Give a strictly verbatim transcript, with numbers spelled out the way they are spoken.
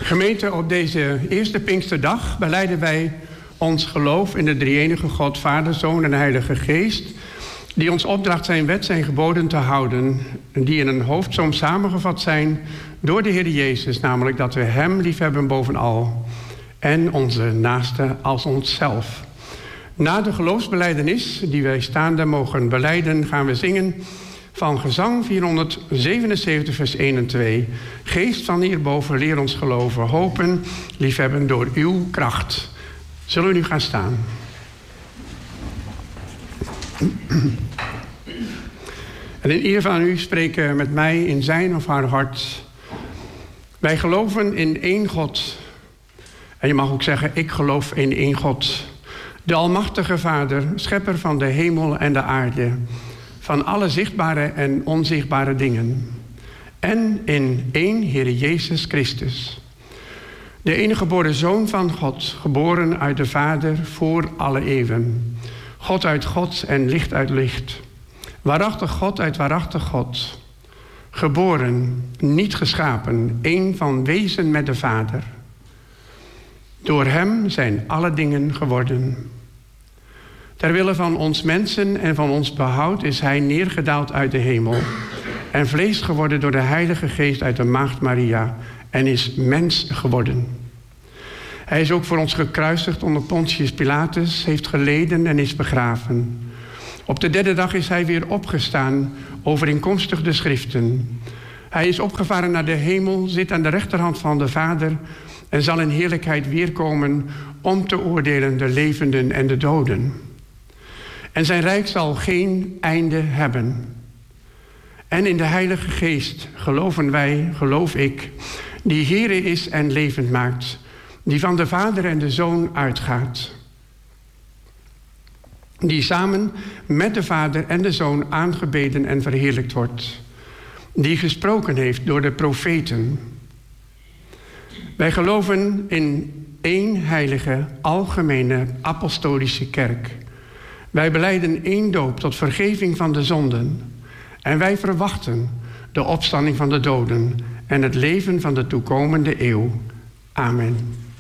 Gemeente, op deze eerste Pinksterdag belijden wij ons geloof in de drie-enige God, Vader, Zoon en Heilige Geest, die ons opdracht zijn wet, zijn geboden te houden, die in een hoofdsom samengevat zijn door de Heer Jezus, namelijk dat we Hem liefhebben bovenal en onze naaste als onszelf. Na de geloofsbelijdenis die wij staande mogen belijden, gaan we zingen van gezang vierhonderdzevenenzeventig, vers één en twee. Geest van hierboven, leer ons geloven, hopen, liefhebben door uw kracht. Zullen we nu gaan staan? En in ieder van u spreken met mij in zijn of haar hart. Wij geloven in één God. En je mag ook zeggen, ik geloof in één God. De almachtige Vader, schepper van de hemel en de aarde, van alle zichtbare en onzichtbare dingen. En in één Heere Jezus Christus. De enige geboren Zoon van God, geboren uit de Vader voor alle eeuwen. God uit God en licht uit licht. Waarachtig God uit waarachtig God. Geboren, niet geschapen, één van wezen met de Vader. Door hem zijn alle dingen geworden. Ter wille van ons mensen en van ons behoud is hij neergedaald uit de hemel en vlees geworden door de Heilige Geest uit de Maagd Maria en is mens geworden. Hij is ook voor ons gekruisigd onder Pontius Pilatus, heeft geleden en is begraven. Op de derde dag is hij weer opgestaan, overeenkomstig de schriften. Hij is opgevaren naar de hemel, zit aan de rechterhand van de Vader en zal in heerlijkheid weerkomen om te oordelen de levenden en de doden. En zijn rijk zal geen einde hebben. En in de Heilige Geest geloven wij, geloof ik, die Heere is en levend maakt, die van de Vader en de Zoon uitgaat. Die samen met de Vader en de Zoon aangebeden en verheerlijkt wordt. Die gesproken heeft door de profeten. Wij geloven in één heilige, algemene, apostolische kerk. Wij belijden één doop tot vergeving van de zonden. En wij verwachten de opstanding van de doden en het leven van de toekomende eeuw. Amen.